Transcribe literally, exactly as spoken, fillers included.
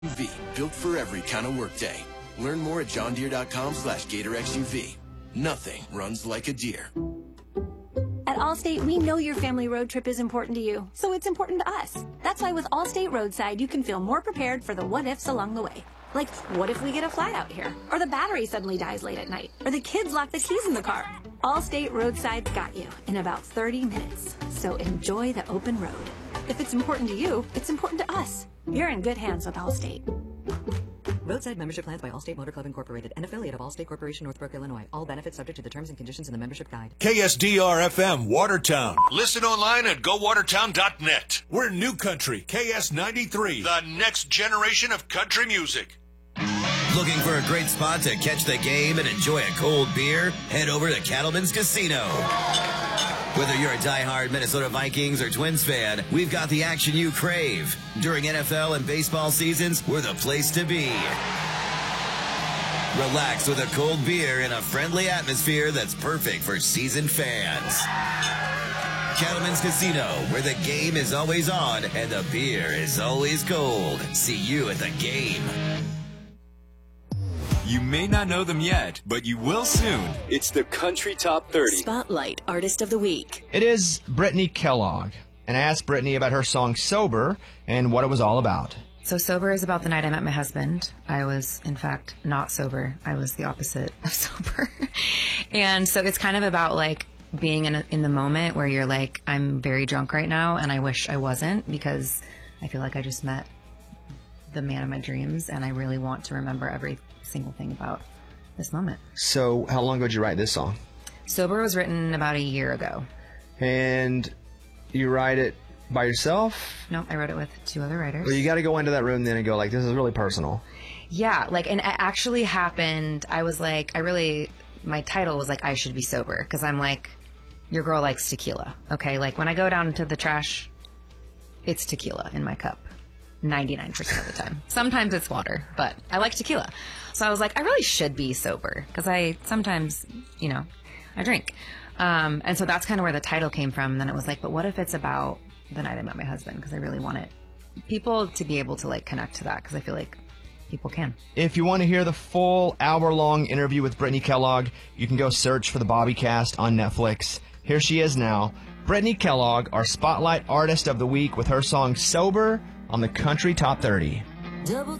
V, built for every kind of workday. Learn more at johndeere.com slash GatorXUV. Nothing runs like a deer. At Allstate, we know your family road trip is important to you, so it's important to us. That's why with Allstate Roadside, you can feel more prepared for the what-ifs along the way. Like, what if we get a flat out here? Or the battery suddenly dies late at night? Or the kids lock the keys in the car? Allstate Roadside's got you in about thirty minutes. So enjoy the open road. If it's important to you, it's important to us. You're in good hands with Allstate. Roadside membership plans by Allstate Motor Club Incorporated, an affiliate of Allstate Corporation, Northbrook, Illinois. All benefits subject to the terms and conditions in the membership guide. K S D R F M, Watertown. Listen online at go watertown dot net. We're New Country, K S ninety-three, the next generation of country music. Looking for a great spot to catch the game and enjoy a cold beer? Head over to Cattleman's Casino. Whether you're a diehard Minnesota Vikings or Twins fan, we've got the action you crave. During N F L and baseball seasons, we're the place to be. Relax with a cold beer in a friendly atmosphere that's perfect for seasoned fans. Cattleman's Casino, where the game is always on and the beer is always cold. See you at the game. You may not know them yet, but you will soon. It's the Country Top thirty. Spotlight Artist of the Week. It is Brittany Kellogg, and I asked Brittany about her song Sober and what it was all about. So Sober is about the night I met my husband. I was, in fact, not sober. I was the opposite of sober. And so it's kind of about, like, being in, a, in the moment where you're like, I'm very drunk right now, and I wish I wasn't, because I feel like I just met the man of my dreams, and I really want to remember every single thing about this moment. So how long ago did you write this song? Sober was written about a year ago. And you write it by yourself? No, I wrote it with two other writers. Well, you got to go into that room then and go like, this is really personal. Yeah, like, and it actually happened. I was like, I really, my title was like, I should be sober, because I'm like, your girl likes tequila. Okay, like when I go down to the trash, it's tequila in my cup. ninety-nine percent of the time. Sometimes it's water, but I like tequila. So I was like, I really should be sober, because I sometimes, you know, I drink. Um, and so that's kind of where the title came from. And then it was like, but what if it's about the night I met my husband? Because I really want it, people to be able to like connect to that, because I feel like people can. If you want to hear the full hour-long interview with Brittany Kellogg, you can go search for the Bobbycast on Netflix. Here she is now, Brittany Kellogg, our Spotlight Artist of the Week, with her song Sober on the Country Top thirty. Double